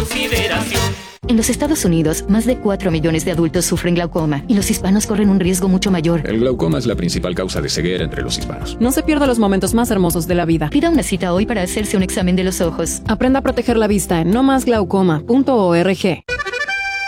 consideración. En los Estados Unidos, más de 4 millones de adultos sufren glaucoma y los hispanos corren un riesgo mucho mayor. El glaucoma es la principal causa de ceguera entre los hispanos. No se pierda los momentos más hermosos de la vida. Pida una cita hoy para hacerse un examen de los ojos. Aprenda a proteger la vista en nomasglaucoma.org.